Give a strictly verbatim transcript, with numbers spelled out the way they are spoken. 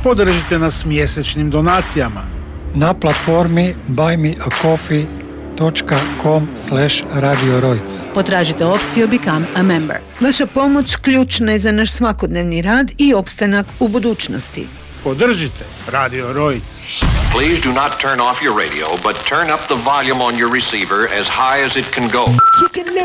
Podržite nas mjesečnim donacijama na platformi buy me a coffee dot com slash radio rojc. Potražite opciju Become a Member. Vaša pomoć ključna je za naš svakodnevni rad i opstanak u budućnosti. Podržite Radio Rojc. Please do not turn off your radio, but turn up the volume on your receiver as high as it can go. You can live